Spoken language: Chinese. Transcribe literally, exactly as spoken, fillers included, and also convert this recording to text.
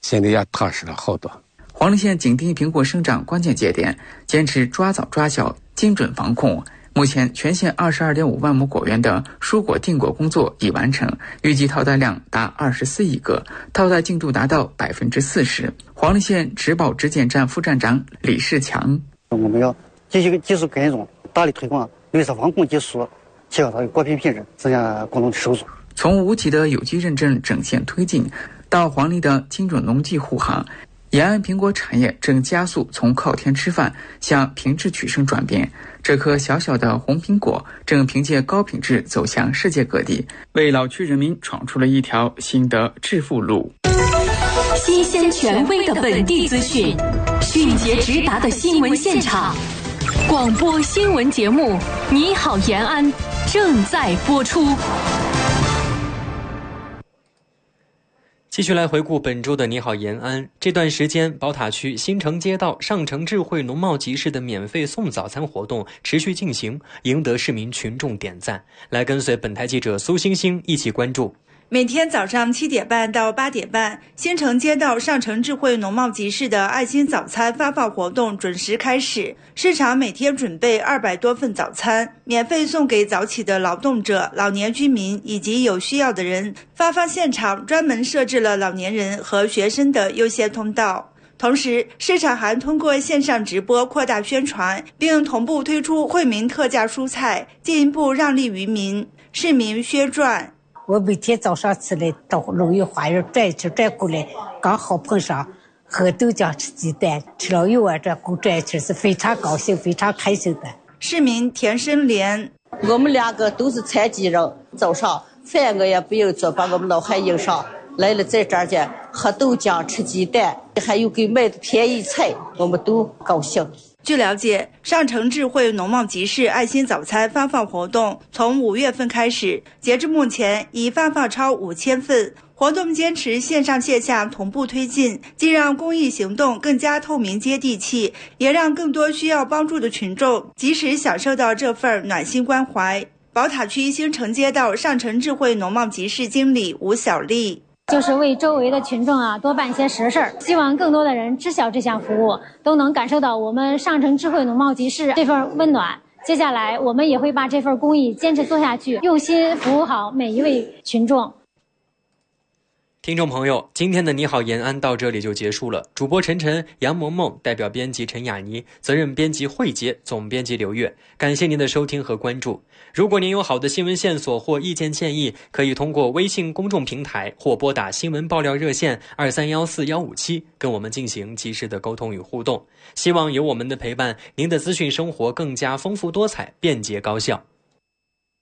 心里也踏实了好多。 黄陵县紧盯苹果生长关键节点，坚持抓早抓小，精准防控。目前全县 二十二点五万亩果园的蔬果定果工作已完成，预计套袋量达二十四亿个，套袋进度达到百分之四十。黄陵县植保质检站副站长李世强： 我们要继续技术跟踪，大力推广绿色防控技术，提高它的果品品质，增加共同收入。 从无企的有机认证整线推进，到黄陵的精准农技护航，延安苹果产业正加速从靠天吃饭向品质取胜转变。这颗小小的红苹果正凭借高品质走向世界各地，为老区人民闯出了一条新的致富路。 新鲜权威的本地资讯，迅捷直达的新闻现场，广播新闻节目《你好延安》正在播出。 继续来回顾本周的你好延安。这段时间，宝塔区新城街道上城智慧农贸集市的免费送早餐活动持续进行，赢得市民群众点赞。来跟随本台记者苏星星一起关注。 每天早上七点半到八点半，新城街道上城智慧农贸集市的爱心早餐发放活动准时开始。市场每天准备二百多份早餐，免费送给早起的劳动者、老年居民以及有需要的人。发放现场专门设置了老年人和学生的优先通道。同时，市场还通过线上直播扩大宣传，并同步推出惠民特价蔬菜，进一步让利于民。市民薛传： 我每天早上起来到龙运花园转一圈转过来，刚好碰上喝豆浆吃鸡蛋，吃了一碗这锅转一圈，是非常高兴非常开心的。 市民田生莲： 我们两个都是残疾人，早上饭我也不用做，把我们老汉迎上来了，在这儿去喝豆浆吃鸡蛋，还有给卖的便宜菜，我们都高兴。 据了解，上城智慧农贸集市爱心早餐发放活动从五月份开始，截至目前已发放超五千份。活动坚持线上线下同步推进，既让公益行动更加透明接地气，也让更多需要帮助的群众及时享受到这份暖心关怀。宝塔区新城街道上城智慧农贸集市经理吴小丽： 就是为周围的群众啊多办些实事儿，希望更多的人知晓这项服务，都能感受到我们上城智慧农贸集市这份温暖。接下来我们也会把这份公益坚持做下去，用心服务好每一位群众。 听众朋友，今天的你好延安到这里就结束了。主播陈晨、杨萌萌，代表编辑陈雅妮，责任编辑慧杰，总编辑刘月，感谢您的收听和关注。如果您有好的新闻线索或意见建议，可以通过微信公众平台或拨打新闻爆料热线二三幺四幺五七跟我们进行及时的沟通与互动。希望有我们的陪伴，您的资讯生活更加丰富多彩、便捷高效。